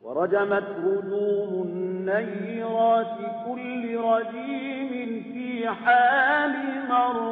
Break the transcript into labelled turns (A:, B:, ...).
A: ورجمت رجوم النيرات كل رجيم في حال مر